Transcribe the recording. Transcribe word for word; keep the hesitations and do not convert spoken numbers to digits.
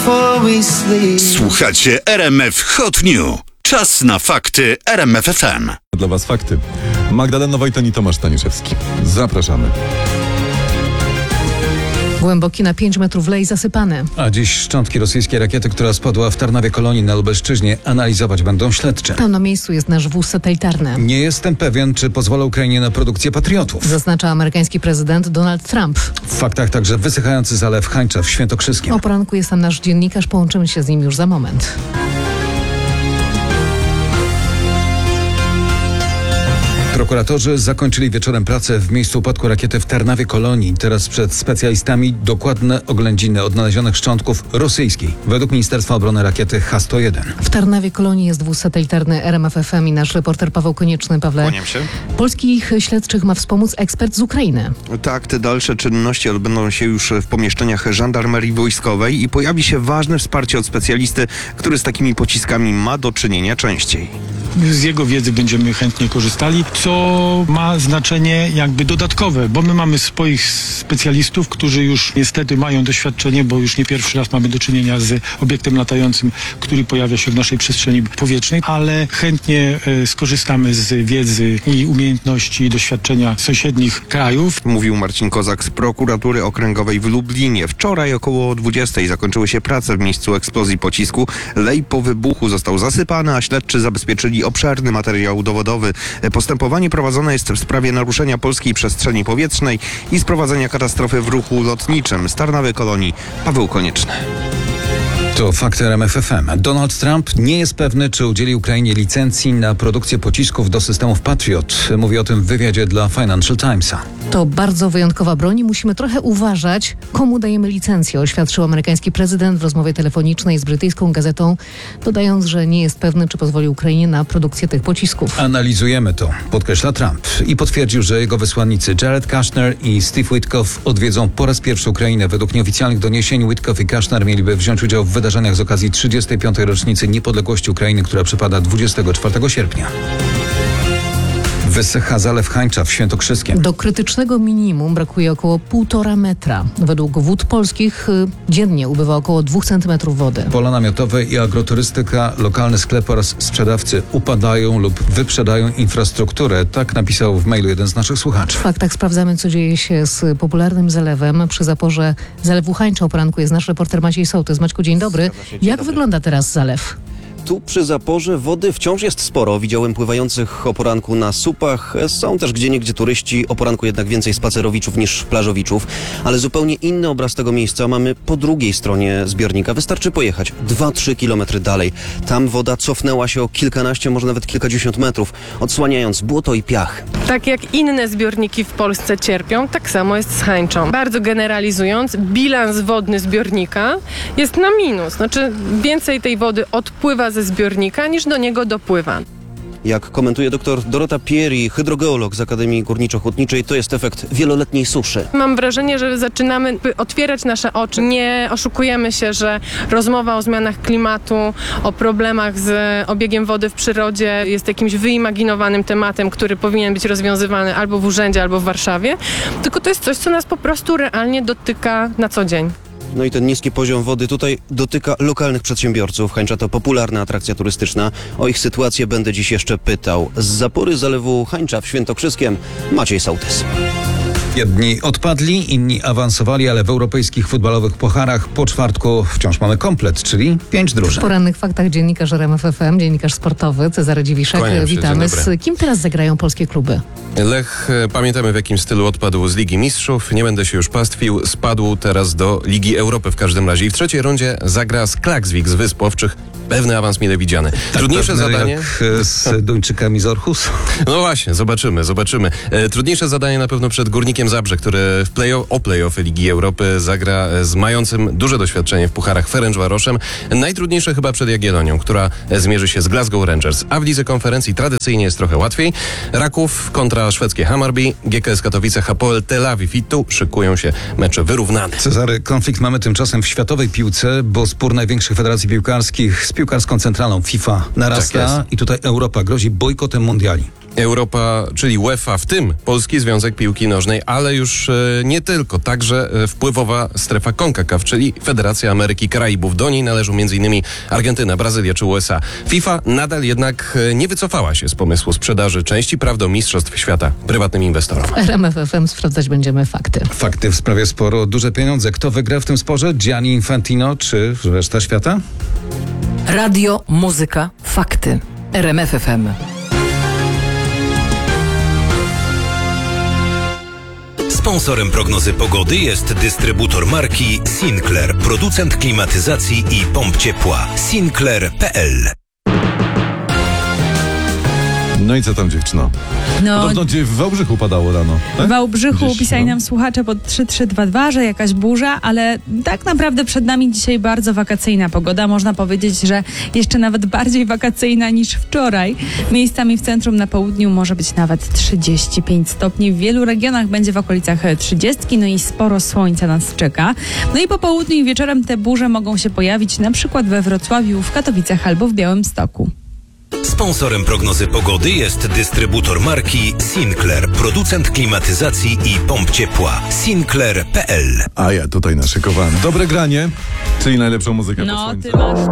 Słuchacie R M F Hot News. Czas na fakty R M F F M. Dla Was fakty. Magdalena Wojton i Tomasz Staniszewski. Zapraszamy. Głęboki na pięć metrów lej zasypany. A dziś szczątki rosyjskiej rakiety, która spadła w Tarnawie Kolonii na Lubelszczyźnie, analizować będą śledczy. Tam na miejscu jest nasz wóz satelitarny. Nie jestem pewien, czy pozwolę Ukrainie na produkcję patriotów, zaznacza amerykański prezydent Donald Trump. W faktach także wysychający zalew Hańcza w Świętokrzyskiem. O poranku jest tam nasz dziennikarz, połączymy się z nim już za moment. Prokuratorzy zakończyli wieczorem pracę w miejscu upadku rakiety w Tarnawie Kolonii. Teraz przed specjalistami dokładne oględziny odnalezionych szczątków rosyjskiej, według Ministerstwa Obrony rakiety H sto jeden. W Tarnawie Kolonii jest wóz satelitarny R M F F M i nasz reporter Paweł Konieczny. Pawle, Kłaniam się. Polskich śledczych ma wspomóc ekspert z Ukrainy. Tak, te dalsze czynności odbędą się już w pomieszczeniach żandarmerii wojskowej i pojawi się ważne wsparcie od specjalisty, który z takimi pociskami ma do czynienia częściej. Z jego wiedzy będziemy chętnie korzystali, co ma znaczenie jakby dodatkowe, bo my mamy swoich specjalistów, którzy już niestety mają doświadczenie, bo już nie pierwszy raz mamy do czynienia z obiektem latającym, który pojawia się w naszej przestrzeni powietrznej, ale chętnie e, skorzystamy z wiedzy i umiejętności i doświadczenia sąsiednich krajów. Mówił Marcin Kozak z prokuratury okręgowej w Lublinie. Wczoraj około dwudziestej zakończyły się prace w miejscu eksplozji pocisku. Lej po wybuchu został zasypany, a śledczy zabezpieczyli obszerny materiał dowodowy. Postępowanie prowadzone jest w sprawie naruszenia polskiej przestrzeni powietrznej i sprowadzenia katastrofy w ruchu lotniczym. Z Tarnawy Kolonii Paweł Konieczny. To fakty R M F F M. Donald Trump nie jest pewny, czy udzieli Ukrainie licencji na produkcję pocisków do systemów Patriot. Mówi o tym w wywiadzie dla Financial Timesa. To bardzo wyjątkowa broń i musimy trochę uważać, komu dajemy licencję, oświadczył amerykański prezydent w rozmowie telefonicznej z brytyjską gazetą, dodając, że nie jest pewny, czy pozwoli Ukrainie na produkcję tych pocisków. Analizujemy to, podkreśla Trump i potwierdził, że jego wysłannicy Jared Kushner i Steve Witkoff odwiedzą po raz pierwszy Ukrainę. Według nieoficjalnych doniesień Witkoff i Kushner mieliby wziąć udział w wydarzeniach z okazji trzydziestej piątej rocznicy niepodległości Ukrainy, która przypada dwudziestego czwartego sierpnia. Wysycha zalew Hańcza w Świętokrzyskiem. Do krytycznego minimum brakuje około półtora metra. Według Wód Polskich y, dziennie ubywa około dwóch centymetrów wody. Pola namiotowe i agroturystyka, lokalne sklepy oraz sprzedawcy upadają lub wyprzedają infrastrukturę. Tak napisał w mailu jeden z naszych słuchaczy. W faktach sprawdzamy, co dzieje się z popularnym zalewem. Przy zaporze zalewu Hańcza o poranku jest nasz reporter Maciej Sołtys. Maćku, dzień dobry. Jak wygląda teraz zalew? Tu przy zaporze wody wciąż jest sporo. Widziałem pływających o poranku na słupach. Są też gdzieniegdzie turyści. O poranku jednak więcej spacerowiczów niż plażowiczów. Ale zupełnie inny obraz tego miejsca mamy po drugiej stronie zbiornika. Wystarczy pojechać dwa trzy kilometry dalej. Tam woda cofnęła się o kilkanaście, może nawet kilkadziesiąt metrów, odsłaniając błoto i piach. Tak jak inne zbiorniki w Polsce cierpią, tak samo jest z Hańczą. Bardzo generalizując, bilans wodny zbiornika jest na minus. Znaczy więcej tej wody odpływa ze zbiornika niż do niego dopływa. Jak komentuje dr Dorota Pieri, hydrogeolog z Akademii Górniczo-Hutniczej, to jest efekt wieloletniej suszy. Mam wrażenie, że zaczynamy otwierać nasze oczy. Nie oszukujemy się, że rozmowa o zmianach klimatu, o problemach z obiegiem wody w przyrodzie jest jakimś wyimaginowanym tematem, który powinien być rozwiązywany albo w urzędzie, albo w Warszawie. Tylko to jest coś, co nas po prostu realnie dotyka na co dzień. No i ten niski poziom wody tutaj dotyka lokalnych przedsiębiorców. Hańcza to popularna atrakcja turystyczna. O ich sytuację będę dziś jeszcze pytał. Z zapory zalewu Hańcza w Świętokrzyskiem Maciej Sołtys. Jedni odpadli, inni awansowali, ale w europejskich futbolowych pucharach po czwartku wciąż mamy komplet, czyli pięć drużyn. W porannych faktach dziennikarz R M F F M, dziennikarz sportowy Cezary Dziwiszek. Kłaniam się, witamy. dzień dobry. Z kim teraz zagrają polskie kluby? Lech, pamiętamy w jakim stylu odpadł z Ligi Mistrzów. Nie będę się już pastwił. Spadł teraz do Ligi Europy w każdym razie. I w trzeciej rundzie zagra z Klaksvik z Wysp Owczych. Pewny awans mile widziany. Tak, Trudniejsze zadanie... Jak z Duńczykami z Orhusu. No właśnie, zobaczymy, zobaczymy. E, trudniejsze zadanie na pewno przed Górnikiem Zabrze, który w play o play-offy Ligi Europy zagra z mającym duże doświadczenie w pucharach Ferencvaroszem. Najtrudniejsze chyba przed Jagiellonią, która zmierzy się z Glasgow Rangers. A w lidze konferencji tradycyjnie jest trochę łatwiej. Raków kontra szwedzkie Hammarby, G K S Katowice, Hapoel Tel Awiw i tu szykują się mecze wyrównane. Cezary, konflikt mamy tymczasem w światowej piłce, bo spór największych federacji piłkarskich z piłkarską centralną FIFA narasta Tak jest. i tutaj Europa grozi bojkotem mundiali. Europa, czyli UEFA, w tym Polski Związek Piłki Nożnej, ale już e, nie tylko, także e, wpływowa strefa CONCACAF, czyli Federacja Ameryki Karaibów. Do niej należą m.in. Argentyna, Brazylia czy U S A. FIFA nadal jednak e, nie wycofała się z pomysłu sprzedaży części praw do Mistrzostw Świata prywatnym inwestorom. W R M F F M sprawdzać będziemy fakty. Fakty w sprawie sporu o duże pieniądze. Kto wygra w tym sporze? Gianni Infantino czy reszta świata? Radio, muzyka, fakty. R M F F M. Sponsorem prognozy pogody jest dystrybutor marki Sinclair, producent klimatyzacji i pomp ciepła. Sinclair kropka p l. No i co tam, dziewczyno? No, Podobno gdzie w Wałbrzychu padało rano. Tak? w Wałbrzychu Gdzieś, pisali no. nam słuchacze pod trzy trzy dwa dwa, że jakaś burza, ale tak naprawdę przed nami dzisiaj bardzo wakacyjna pogoda. Można powiedzieć, że jeszcze nawet bardziej wakacyjna niż wczoraj. Miejscami w centrum, na południu może być nawet trzydzieści pięć stopni. W wielu regionach będzie w okolicach trzydziestki, no i sporo słońca nas czeka. No i po południu i wieczorem te burze mogą się pojawić na przykład we Wrocławiu, w Katowicach albo w Białymstoku. Sponsorem prognozy pogody jest dystrybutor marki Sinclair, producent klimatyzacji i pomp ciepła. Sinclair kropka p l. A ja tutaj naszykowałem dobre granie, czyli najlepszą muzykę po No, słońcu. ty masz